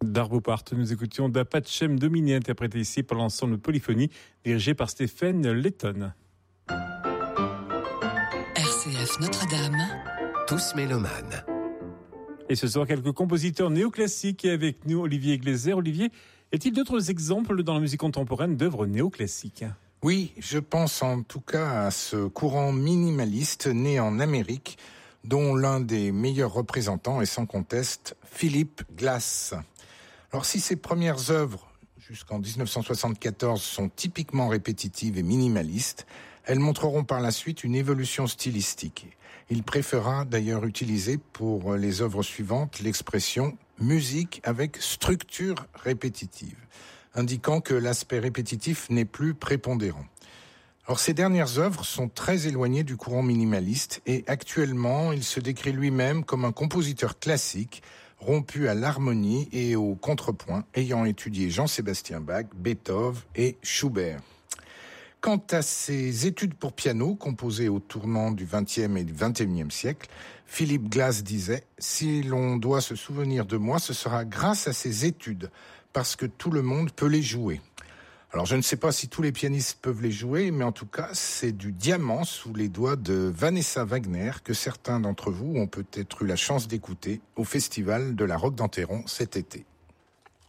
d'Arvo Pärt. Nous écoutions Da Pacem Domini, interprété ici par l'ensemble Polyphonie, dirigé par Stephen Letton. RCF Notre-Dame. Tous mélomanes. Et ce soir, quelques compositeurs néoclassiques. Et avec nous, Olivier Gleiser. Olivier, est-il d'autres exemples dans la musique contemporaine d'œuvres néoclassiques ? Oui, je pense en tout cas à ce courant minimaliste né en Amérique, dont l'un des meilleurs représentants est sans conteste Philip Glass. Alors si ses premières œuvres, jusqu'en 1974, sont typiquement répétitives et minimalistes, elles montreront par la suite une évolution stylistique. Il préférera d'ailleurs utiliser pour les œuvres suivantes l'expression « musique avec structure répétitive », indiquant que l'aspect répétitif n'est plus prépondérant. Alors ces dernières œuvres sont très éloignées du courant minimaliste et actuellement il se décrit lui-même comme un compositeur classique rompu à l'harmonie et au contrepoint, ayant étudié Jean-Sébastien Bach, Beethoven et Schubert. Quant à ses études pour piano, composées au tournant du XXe et du XXIe siècle, Philip Glass disait « Si l'on doit se souvenir de moi, ce sera grâce à ces études, parce que tout le monde peut les jouer. » Alors je ne sais pas si tous les pianistes peuvent les jouer, mais en tout cas, c'est du diamant sous les doigts de Vanessa Wagner que certains d'entre vous ont peut-être eu la chance d'écouter au Festival de la Roque d'Enterron cet été.